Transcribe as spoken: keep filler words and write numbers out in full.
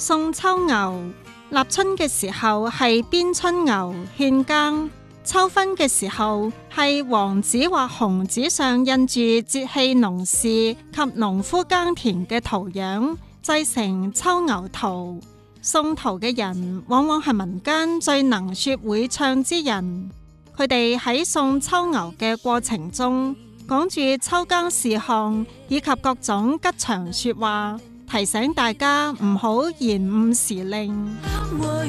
送秋牛，立春嘅時候係鞭春牛獻耕，秋分嘅時候係黃紙或紅紙上印住節氣農事及農夫耕田嘅圖樣，製成秋牛圖。送圖嘅人往往係民間最能說會唱之人，佢哋喺送秋牛嘅過程中，講住秋耕事項以及各種吉祥說話，提醒大家唔好延誤時令。